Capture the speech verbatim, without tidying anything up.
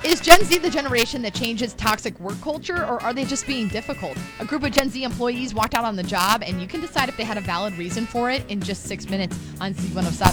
Is Gen Z the generation that changes toxic work culture, or are they just being difficult? A group of Gen Z employees walked out on the job, and you can decide if they had a valid reason for it in just six minutes on Z one oh seven.